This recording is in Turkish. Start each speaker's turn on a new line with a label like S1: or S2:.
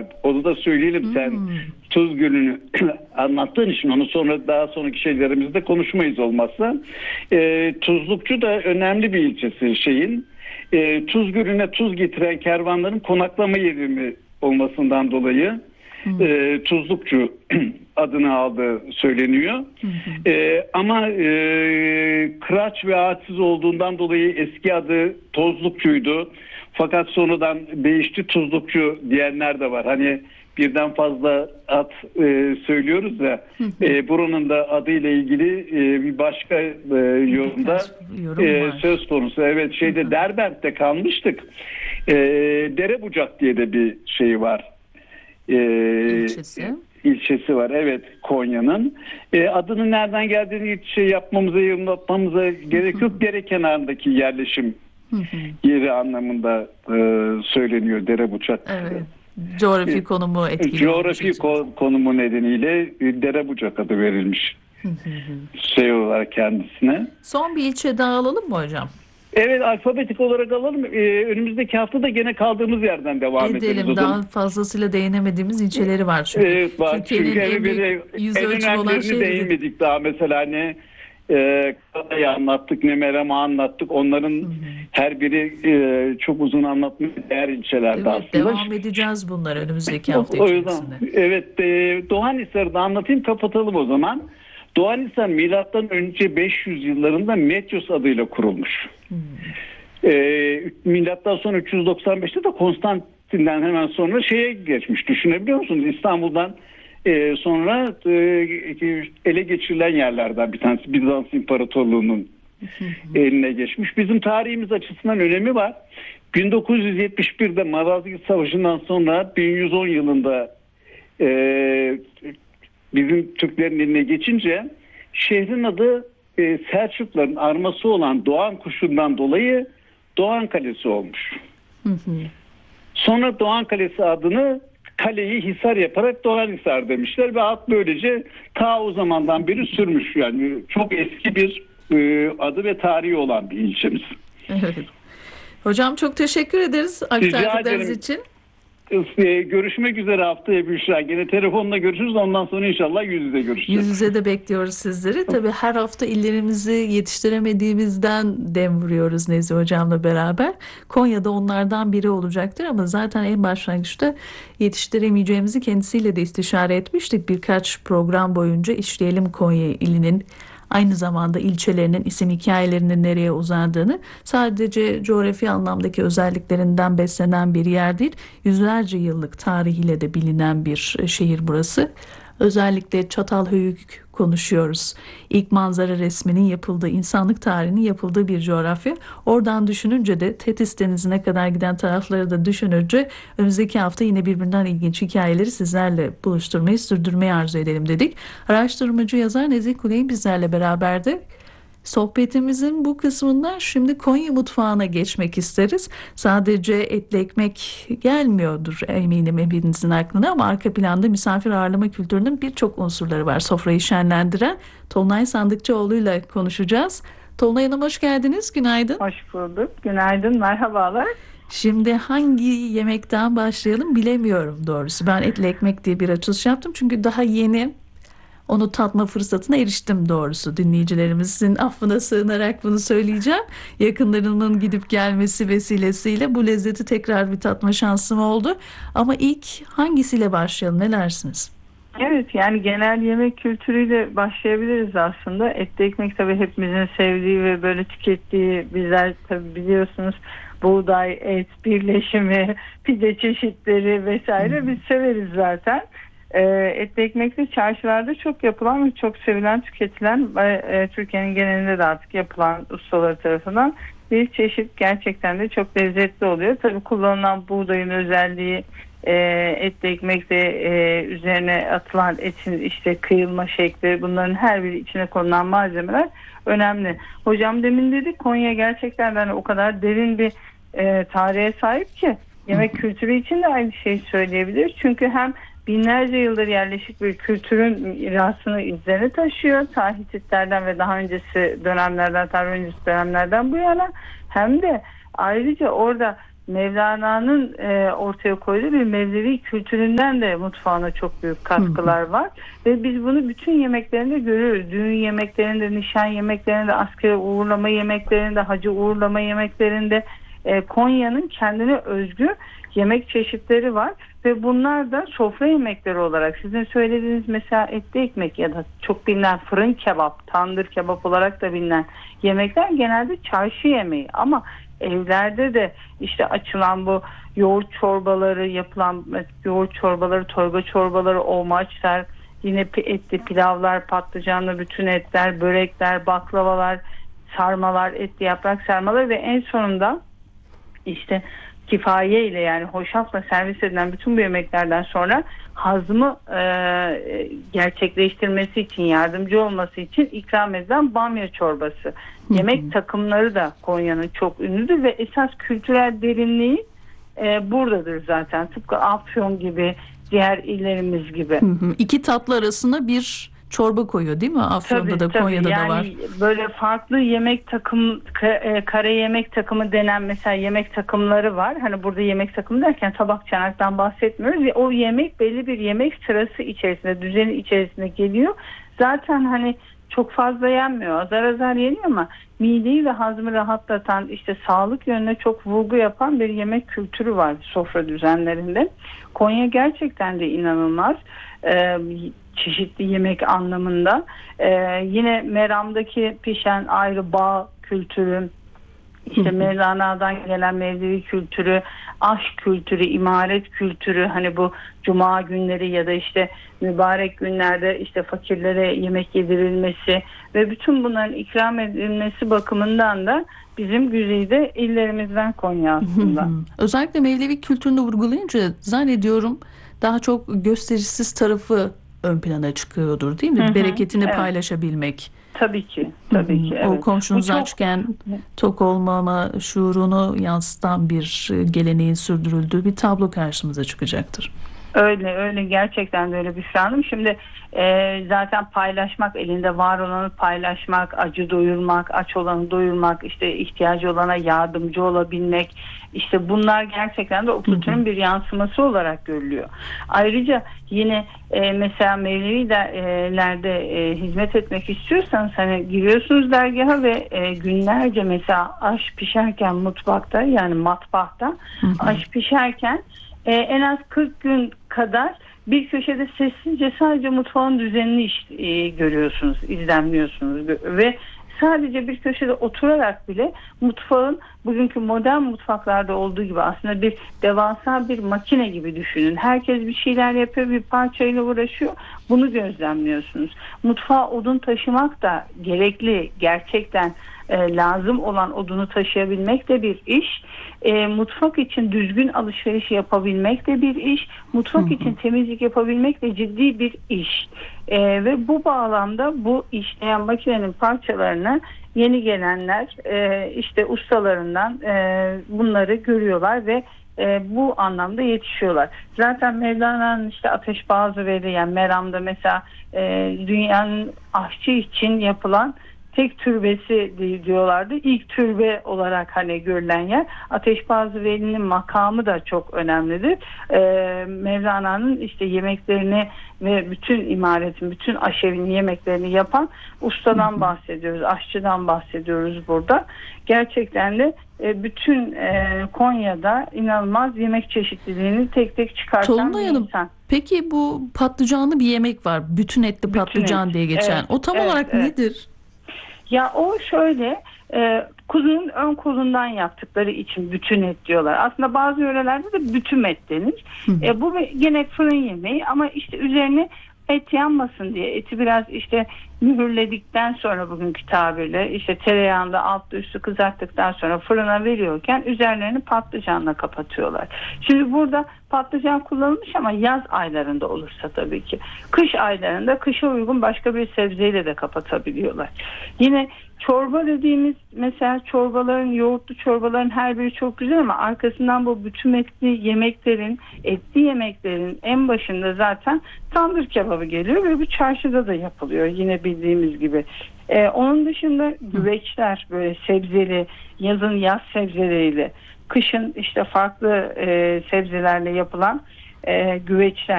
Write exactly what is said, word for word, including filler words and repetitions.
S1: Onu da söyleyelim. Hmm. Sen Tuz Gölü'nü anlattığın için onu sonra daha sonraki şeylerimizde konuşmayız olmazsa. E, Tuzlukçu da önemli bir ilçesi şeyin. E, Tuz Gölü'ne tuz getiren kervanların konaklama yeri mi olmasından dolayı hmm. e, Tuzlukçu adını aldığı söyleniyor. Hmm. E, ama e, kıraç ve ağaçsız olduğundan dolayı eski adı Tozlukçuydu. Fakat sonradan değişti, Tuzlukçu diyenler de var. Hani birden fazla ad e, söylüyoruz ya. e, buranın da adıyla ilgili e, bir başka e, yorumda yorum e, söz konusu. Evet, şeyde Derbent'te kalmıştık. E, Derebucak diye de bir şey var. E,
S2: İlçesi.
S1: ilçesi var. Evet, Konya'nın. E, adının nereden geldiğini hiç şey yapmamıza, yorumlatmamıza gerek yok. Dere kenarındaki yerleşim yeri anlamında e, söyleniyor Derebucak.
S2: Evet. Coğrafi konumu etkili.
S1: Coğrafi ko- konumu nedeniyle Derebucak adı verilmiş. şey olarak kendisine.
S2: Son bir ilçe daha alalım mı hocam?
S1: Evet, alfabetik olarak alalım. Ee, önümüzdeki hafta da gene kaldığımız yerden devam
S2: edelim.
S1: edelim.
S2: Daha fazlasıyla değinemediğimiz ilçeleri var çünkü.
S1: Evet, var.
S2: Türkiye'nin
S1: Çünkü
S2: en büyük yüz ölçümü olan
S1: önemlerini değinmedik daha. Mesela ne e, Kada'yı anlattık, ne Meram'ı anlattık. Onların hı hı. her biri e, çok uzun anlatmaya değer ilçelerdi
S2: evet,
S1: aslında.
S2: Devam edeceğiz bunlar önümüzdeki hafta
S1: o, o yüzden,
S2: içerisinde.
S1: evet, e, Doğanhisar'ı da anlatayım, kapatalım o zaman. Doğanhisar milattan önce beş yüz yıllarında Metyos adıyla kurulmuş. Hmm. E, milattan sonra üç yüz doksan beşte de Konstantin'den hemen sonra şeye geçmiş. Düşünebiliyor musunuz? İstanbul'dan e, sonra e, ele geçirilen yerlerden bir tanesi Bizans İmparatorluğu'nun eline geçmiş. Bizim tarihimiz açısından önemi var. bin dokuz yüz yetmiş birde Malazgirt Savaşı'ndan sonra bin yüz on yılında e, bizim Türklerin eline geçince şehrin adı e, Selçukluların arması olan Doğan kuşundan dolayı Doğan Kalesi olmuş. Hı hı. Sonra Doğan Kalesi adını kaleyi hisar yaparak Doğanhisar demişler ve ad böylece ta o zamandan beri sürmüş. Yani çok eski bir e, adı ve tarihi olan bir ilçemiz.
S2: Evet. Hocam çok teşekkür ederiz aktardığınız için.
S1: Görüşmek üzere haftaya Büşra. Gene telefonla görüşürüz. Ondan sonra inşallah yüz yüze görüşeceğiz.
S2: Yüz yüze de bekliyoruz sizleri. Tabii her hafta illerimizi yetiştiremediğimizden dem vuruyoruz Nezih Hocam'la beraber. Konya'da onlardan biri olacaktır ama zaten en başlangıçta yetiştiremeyeceğimizi kendisiyle de istişare etmiştik. Birkaç program boyunca işleyelim Konya ilinin aynı zamanda ilçelerinin isim hikayelerinin nereye uzandığını, sadece coğrafi anlamdaki özelliklerinden beslenen bir yer değil, yüzlerce yıllık tarihiyle de bilinen bir şehir burası. Özellikle Çatalhöyük konuşuyoruz. İlk manzara resminin yapıldığı, insanlık tarihinin yapıldığı bir coğrafya. Oradan düşününce de Tetis Denizi'ne kadar giden tarafları da düşününce önümüzdeki hafta yine birbirinden ilginç hikayeleri sizlerle buluşturmayı, sürdürmeyi arzu edelim dedik. Araştırmacı yazar Nezih Kuley bizlerle beraberdi. Sohbetimizin bu kısmından şimdi Konya mutfağına geçmek isteriz. Sadece etli ekmek gelmiyordur eminim hepinizin aklına ama arka planda misafir ağırlama kültürünün birçok unsurları var. Sofrayı şenlendiren Tolunay Sandıkçıoğlu'yla konuşacağız. Tolunay Hanım hoş geldiniz, günaydın.
S3: Hoş bulduk, günaydın, merhabalar.
S2: Şimdi hangi yemekten başlayalım bilemiyorum doğrusu. Ben etli ekmek diye bir açılış yaptım çünkü daha yeni onu tatma fırsatına eriştim doğrusu. Dinleyicilerimizin affına sığınarak bunu söyleyeceğim. Yakınlarının gidip gelmesi vesilesiyle bu lezzeti tekrar bir tatma şansım oldu. Ama ilk hangisiyle başlayalım, ne dersiniz?
S3: Evet, yani genel yemek kültürüyle başlayabiliriz aslında. Etli ekmek tabii hepimizin sevdiği ve böyle tükettiği, bizler tabii biliyorsunuz buğday, et birleşimi, pide çeşitleri vesaire biz severiz zaten. E, etli ekmekli çarşılarda çok yapılan ve çok sevilen, tüketilen ve e, Türkiye'nin genelinde de artık yapılan ustaları tarafından bir çeşit, gerçekten de çok lezzetli oluyor. Tabii kullanılan buğdayın özelliği, e, etli ekmekte e, üzerine atılan etin işte kıyılma şekli, bunların her biri içine konulan malzemeler önemli. Hocam demin dedik, Konya gerçekten yani o kadar derin bir e, tarihe sahip ki yemek kültürü için de aynı şeyi söyleyebiliriz. Çünkü hem binlerce yıldır yerleşik bir kültürün mirasını izlerini taşıyor. Ta Hititlerden ve daha öncesi dönemlerden, tarih öncesi dönemlerden bu yana, hem de ayrıca orada Mevlana'nın e, ortaya koyduğu bir Mevlevi kültüründen de mutfağına çok büyük katkılar var. Ve biz bunu bütün yemeklerinde görüyoruz. Düğün yemeklerinde, nişan yemeklerinde, askere uğurlama yemeklerinde, hacı uğurlama yemeklerinde e, Konya'nın kendine özgü yemek çeşitleri var. Ve bunlar da sofra yemekleri olarak sizin söylediğiniz mesela etli ekmek ya da çok bilinen fırın kebap, tandır kebap olarak da bilinen yemekler genelde çarşı yemeği. Ama evlerde de işte açılan bu yoğurt çorbaları, yapılan yoğurt çorbaları, torba çorbaları, omaçlar, yine etli pilavlar, patlıcanlı bütün etler, börekler, baklavalar, sarmalar, etli yaprak sarmaları ve en sonunda işte kifaye ile yani hoşafla servis edilen bütün bu yemeklerden sonra hazmı e, gerçekleştirmesi için, yardımcı olması için ikram edilen bamya çorbası. Hı hı. Yemek takımları da Konya'nın çok ünlüdür ve esas kültürel derinliği e, buradadır zaten. Tıpkı Afyon gibi, diğer illerimiz gibi.
S2: Hı hı. İki tatlı arasında bir çorba koyuyor değil mi? Afyon'da
S3: tabii,
S2: da
S3: tabii.
S2: Konya'da
S3: yani
S2: da var.
S3: Böyle farklı yemek takım, kare yemek takımı denen mesela yemek takımları var. Hani burada yemek takımı derken tabak çanaktan bahsetmiyoruz. Ve o yemek belli bir yemek sırası içerisinde, düzeni içerisinde geliyor. Zaten hani çok fazla yenmiyor. Azar azar yeniyor ama mideyi ve hazmı rahatlatan, işte sağlık yönüne çok vurgu yapan bir yemek kültürü var sofra düzenlerinde. Konya gerçekten de inanılmaz. Ee, çeşitli yemek anlamında. Ee, yine Meram'daki pişen ayrı bağ kültürü, işte Mevlana'dan gelen Mevlevi kültürü, aşk kültürü, imaret kültürü, hani bu cuma günleri ya da işte mübarek günlerde işte fakirlere yemek yedirilmesi ve bütün bunların ikram edilmesi bakımından da bizim güzide illerimizden Konya aslında.
S2: Özellikle Mevlevi kültürünü vurgulayınca zannediyorum daha çok gösterişsiz tarafı ön plana çıkıyordur değil mi? Hı hı, bereketini evet. paylaşabilmek.
S3: Tabii ki. Tabii ki. Evet.
S2: O komşunuz çok... açken tok olmama şuurunu yansıtan bir geleneğin sürdürüldüğü bir tablo karşımıza çıkacaktır.
S3: Öyle öyle gerçekten de öyle bir sanırım. Şimdi e, zaten paylaşmak, elinde var olanı paylaşmak, acı doyurmak, aç olanı doyurmak, işte ihtiyacı olana yardımcı olabilmek, işte bunlar gerçekten de o kültürün bir yansıması olarak görülüyor. Ayrıca yine e, mesela Mevlevilerde e, hizmet etmek istiyorsanız hani giriyorsunuz dergaha ve e, günlerce mesela aş pişerken mutfakta yani matbahta aş pişerken Ee, en az kırk gün kadar bir köşede sessizce sadece mutfağın düzenini iş, e, görüyorsunuz, izlemliyorsunuz ve sadece bir köşede oturarak bile mutfağın bugünkü modern mutfaklarda olduğu gibi aslında bir devasa bir makine gibi düşünün. Herkes bir şeyler yapıyor, bir parçayla uğraşıyor. Bunu gözlemliyorsunuz. Mutfağa odun taşımak da gerekli, gerçekten e, lazım olan odunu taşıyabilmek de bir iş. E, mutfak için düzgün alışveriş yapabilmek de bir iş. Mutfak hı hı. için temizlik yapabilmek de ciddi bir iş. E, ve bu bağlamda bu işleyen makinenin parçalarını yeni gelenler e, işte ustalarından e, bunları görüyorlar ve e, bu anlamda yetişiyorlar. Zaten Mevlana'nın işte Ateş Bazıveli yani Meram'da mesela e, dünyanın aşçı için yapılan tek türbesi diyorlardı. İlk türbe olarak hani görülen yer. Ateşbazıveli'nin makamı da çok önemlidir. Ee, Mevlana'nın işte yemeklerini ve bütün imaretin, bütün aşevin yemeklerini yapan ustadan bahsediyoruz. Aşçıdan bahsediyoruz burada. Gerçekten de e, bütün e, Konya'da inanılmaz yemek çeşitliliğini tek tek çıkartan
S2: Tolunay
S3: bir
S2: Hanım,
S3: insan.
S2: Peki bu patlıcanlı bir yemek var. Bütün etli bütün patlıcan et. diye geçen. Evet, o tam evet, olarak evet. nedir?
S3: Ya o şöyle e, kuzunun ön kolundan yaptıkları için bütün et diyorlar. Aslında bazı yörelerde de bütün et denir. E, bu gene fırın yemeği ama işte üzerine et yanmasın diye eti biraz işte mühürledikten sonra bugünkü tabirle işte tereyağında altlı üstü kızarttıktan sonra fırına veriyorken üzerlerini patlıcanla kapatıyorlar. Şimdi burada patlıcan kullanılmış ama yaz aylarında olursa tabii ki. Kış aylarında kışa uygun başka bir sebzeyle de kapatabiliyorlar. Yine çorba dediğimiz mesela çorbaların, yoğurtlu çorbaların her biri çok güzel ama arkasından bu bütün etli yemeklerin, etli yemeklerin en başında zaten tandır kebabı geliyor ve bu çarşıda da yapılıyor yine bildiğimiz gibi. Ee, onun dışında güveçler böyle sebzeli, yazın yaz sebzeleriyle kışın işte farklı e, sebzelerle yapılan e, güveçler